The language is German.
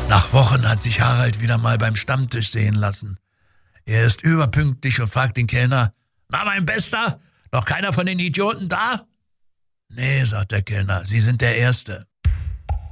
Nach Wochen hat sich Harald wieder mal beim Stammtisch sehen lassen. Er ist überpünktlich und fragt den Kellner, »Na, mein Bester, noch keiner von den Idioten da?« »Nee«, sagt der Kellner, »Sie sind der Erste.«